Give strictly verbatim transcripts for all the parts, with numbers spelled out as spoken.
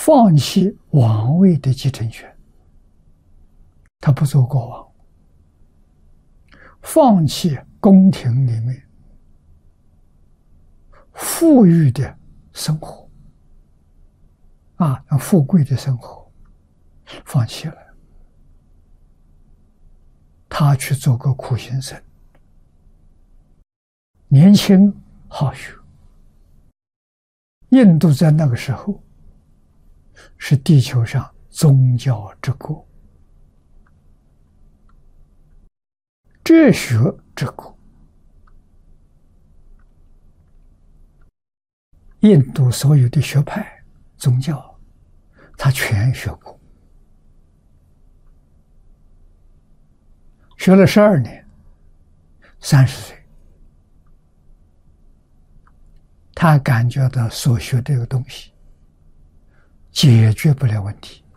放弃王位的继承权，他不做国王，放弃宫廷里面富裕的生活，啊，富贵的生活，放弃了，他去做个苦行僧，年轻好学。印度在那个时候是地球上宗教之国，哲学之国。印度所有的学派宗教，他全学过，学了十二年，三十岁，他感觉到所学这个东西解决不了问题，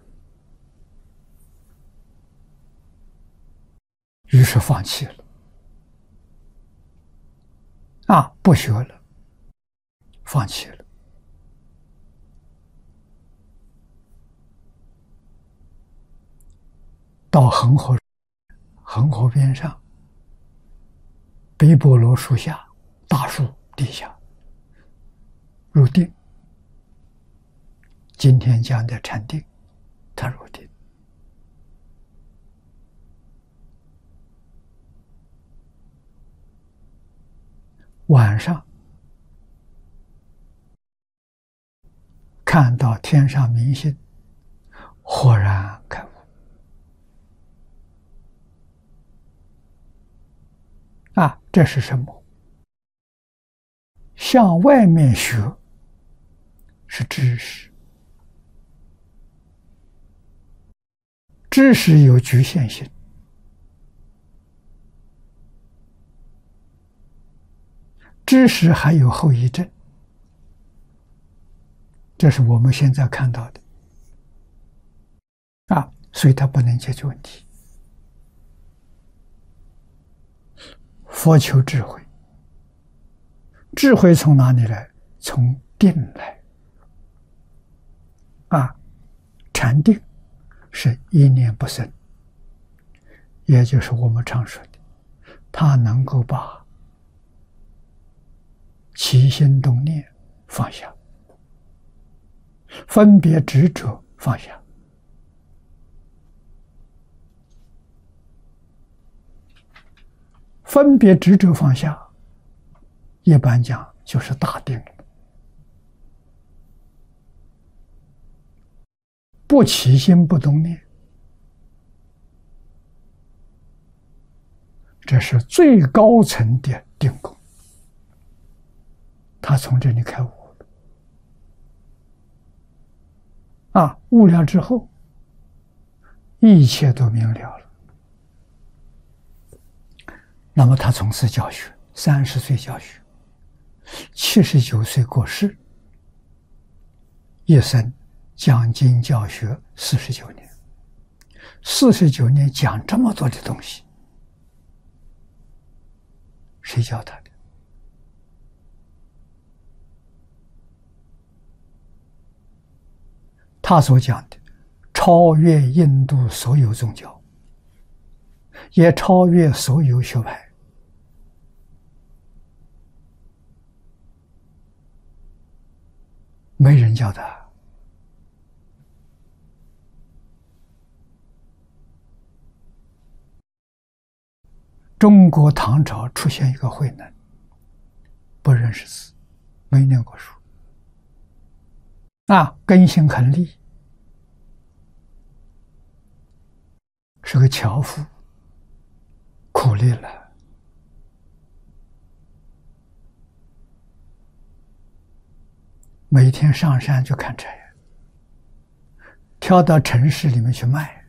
于是放弃了，啊，不学了，放弃了。到恒河，恒河边上，北波罗树下，大树底下入定。今天讲的禅定，他入定。晚上看到天上明星，豁然开悟。啊，这是什么？向外面学是知识，知识有局限性，知识还有后遗症，这是我们现在看到的啊，所以它不能解决问题。佛求智慧，智慧从哪里来？从定来。啊，禅定是一念不生，也就是我们常说的，它能够把起心动念放下，分别执着放下。分别执着放下，一般讲就是大定，不起心不动念，这是最高层的定功。他从这里开悟了，啊，悟了之后，一切都明了了。那么他从事教学，三十岁教学，七十九岁过世，一生讲经教学四十九年，四十九年讲这么多的东西，谁教他的？他所讲的超越印度所有宗教，也超越所有学派。没人教他。中国唐朝出现一个慧能，不认识字，没念过书，啊，根性很利，是个樵夫，苦力了。每天上山去砍柴，挑到城市里面去卖。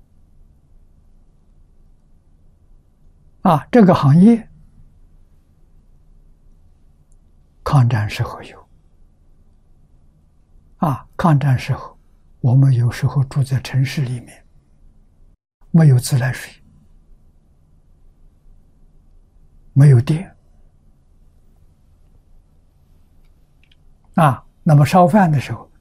啊，这个行业抗战时候有。啊，抗战时候，我们有时候住在城市里面，没有自来水，没有电。啊，那么烧饭的时候，